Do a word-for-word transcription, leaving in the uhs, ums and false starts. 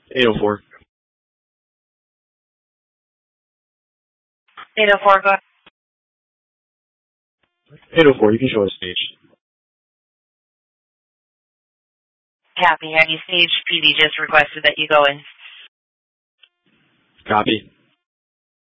eight oh four. eight oh four, go ahead. eight oh four, you can show us stage. Copy. Have you staged? P D just requested that you go in. Copy.